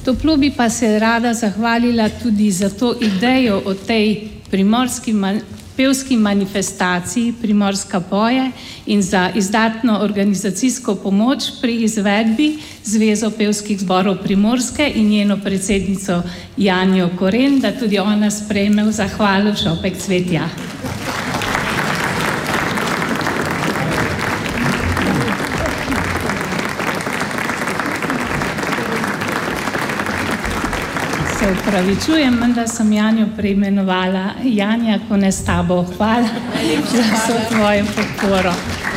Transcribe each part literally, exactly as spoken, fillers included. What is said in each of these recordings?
Toplo bi pa se rada zahvalila tudi za to idejo o tej primorski man pevski manifestaciji Primorska poje in za izdatno organizacijsko pomoč pri izvedbi Zvezo pevskih zborov Primorske in njeno predsednico Janjo Koren, da tudi ona sprejme v zahvalo šopek cvetja. Se upravičujem, da sem Janjo preimenovala Janja, ko ne s tabo. Hvala za vso tvojo podporo.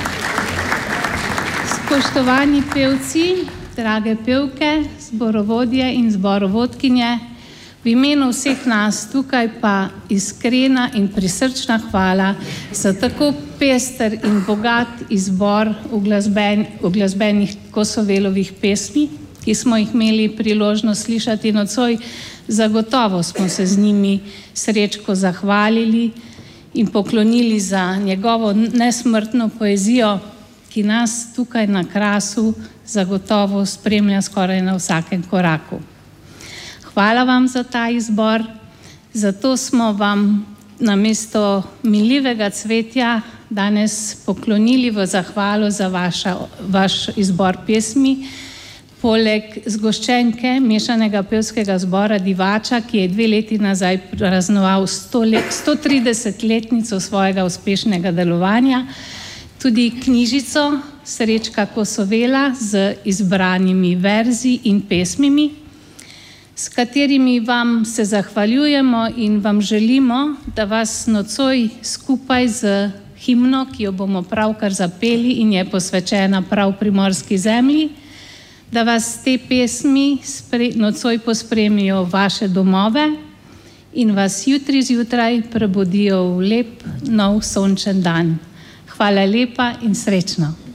Spoštovani pevci, drage pevke, zborovodje in zborovodkinje, v imenu vseh nas tukaj pa iskrena in prisrčna hvala za tako pester in bogat izbor uglasbenih Kosovelovih pesmi, ki smo jih imeli priložnost slišati nocoj. Zagotovo smo se z njimi Srečko zahvalili in poklonili za njegovo nesmrtno poezijo, ki nas tukaj na Krasu zagotovo spremlja skoraj na vsakem koraku. Hvala vam za ta izbor, zato smo vam namesto miljivega cvetja danes poklonili v zahvalo za vaša, vaš izbor pesmi. Poleg zgoščenke mešanega pevskega zbora Divača, ki je dve leti nazaj praznoval sto tridesetletnico svojega uspešnega delovanja, tudi knjižico Srečka Kosovela z izbranimi verzi in pesmimi, s katerimi vam se zahvaljujemo in vam želimo, da vas nocoj skupaj z himno, ki jo bomo pravkar zapeli in je posvečena prav primorski zemlji, da vas te pesmi nocoj pospremijo v vaše domove in vas jutri zjutraj prebudijo v lep nov sončen dan. Hvala lepa in srečno.